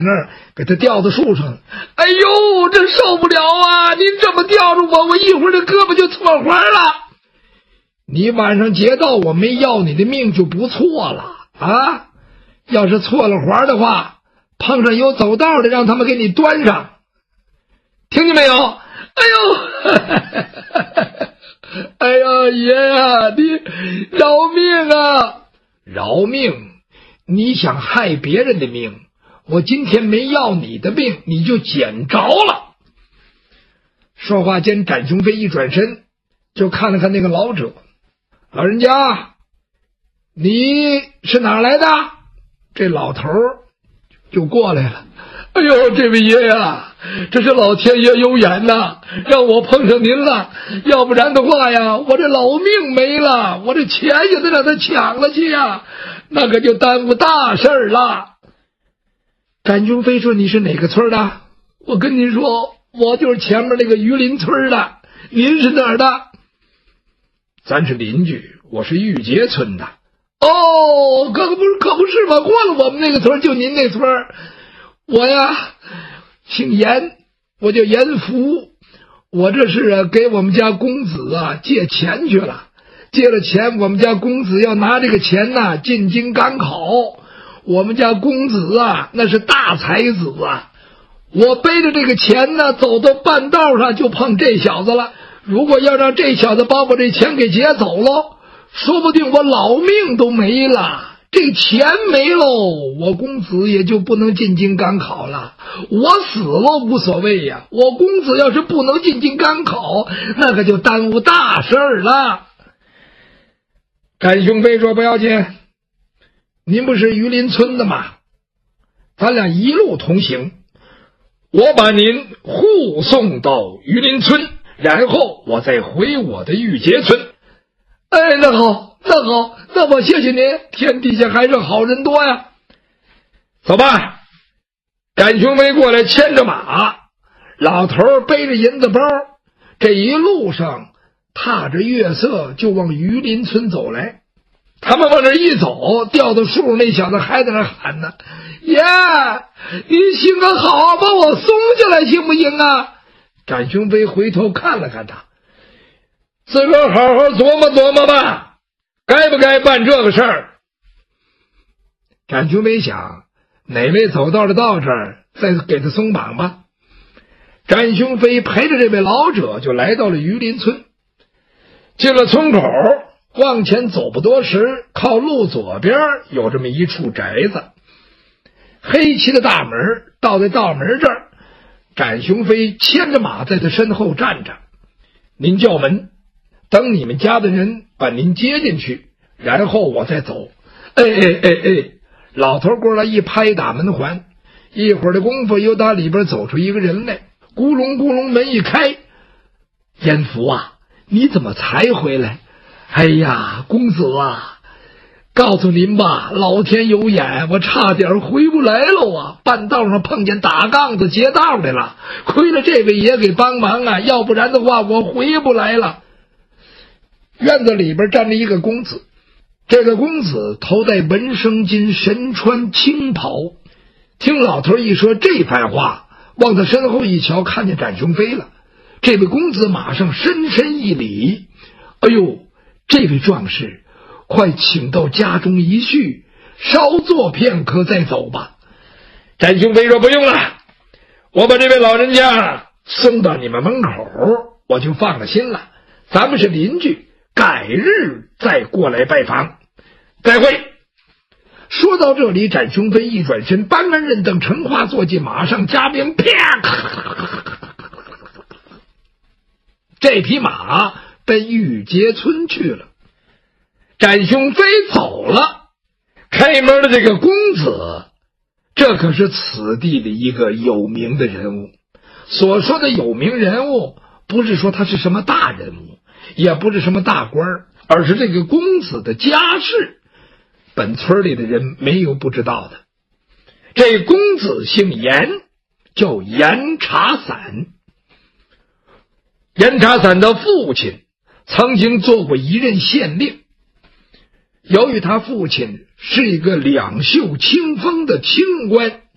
那儿给他吊到树上。哎呦，这受不了啊！您这么吊着我，我一会儿这胳膊就错花了。你晚上劫道，我没要你的命就不错了啊！要是错了环的话，碰上有走道的，让他们给你端上，听见没有？哎呦，哎呀，爷呀，你饶命啊！饶命！你想害别人的命，我今天没要你的命，你就捡着了。说话间，展雄飞一转身，就看了看那个老者。老人家，你是哪来的？这老头就过来了。哎呦，这位爷呀，这是老天爷有眼呐，让我碰上您了，要不然的话呀，我这老命没了，我这钱也得让他抢了去呀，那可就耽误大事了。展雄飞说：“你是哪个村的？”我跟您说，我就是前面那个榆林村的。您是哪儿的？咱是邻居，我是玉碣村的。哦，可不是嘛，过了我们那个村就您那村。我呀姓严，我叫严福，我这是给我们家公子啊借钱去了，借了钱，我们家公子要拿这个钱呢进京赶考，我们家公子啊那是大才子啊，我背着这个钱呢走到半道上就碰这小子了，如果要让这小子把我这钱给劫走了，说不定我老命都没了。这钱没喽，我公子也就不能进京赶考了。我死了无所谓呀，我公子要是不能进京赶考，那可就耽误大事了。展雄飞说：“不要紧，您不是榆林村的吗？咱俩一路同行，我把您护送到榆林村，然后我再回我的玉碣村。”哎，那好，那我谢谢您，天底下还是好人多呀。走吧。展雄飞过来牵着马，老头背着银子包，这一路上踏着月色就往榆林村走来。他们往这一走，掉到树，那小子还在那喊呢：“爷，你行个好，把我送下来行不行啊？”展雄飞回头看了看他，自个儿好好琢磨琢磨吧，该不该办这个事儿？展雄飞想，哪位走道的到这儿，再给他松绑吧。展雄飞陪着这位老者就来到了榆林村，进了村口，往前走不多时，靠路左边有这么一处宅子，黑漆的大门，到在道门这儿，展雄飞牵着马在他身后站着。您叫门，等你们家的人把您接进去，然后我再走。哎，老头过来一拍打门环，一会儿的功夫又打里边走出一个人来，咕隆咕隆门一开。严福啊，你怎么才回来？哎呀，公子啊，告诉您吧，老天有眼，我差点回不来了啊！半道上碰见打杠子劫道来了，亏了这位爷给帮忙啊，要不然的话我回不来了。院子里边站着一个公子，这个公子头戴文生巾，身穿青袍。听老头一说这番话，往他身后一瞧，看见展雄飞了。这位公子马上深深一礼：“哎呦，这位壮士，快请到家中一叙，稍坐片刻再走吧。”展雄飞说：“不用了，我把这位老人家送到你们门口，我就放了心了。咱们是邻居，改日再过来拜访。再会。”说到这里，展雄飞一转身，搬鞍认凳，乘花坐进马上，加鞭，啪！这匹马奔玉碣村去了。展雄飞走了，开门的这个公子，这可是此地的一个有名的人物。所说的有名人物，不是说他是什么大人物，也不是什么大官，而是这个公子的家世，本村里的人没有不知道的。这公子姓严，叫严茶散。严茶散的父亲曾经做过一任县令，由于他父亲是一个两袖清风的清官，